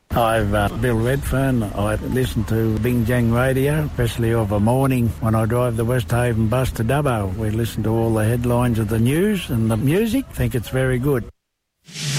I'm Bill Redfern. I listen to Bing Jang Radio, especially of a morning when I drive the Westhaven bus to Dubbo. We listen to all the headlines of the news and the music. Think it's very good.